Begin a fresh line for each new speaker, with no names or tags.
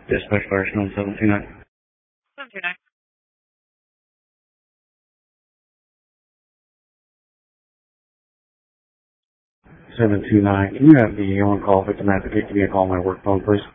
Dispatch fire stone 729.
729.
729. Can you have the on-call victim advocate give me a call on my work phone, please?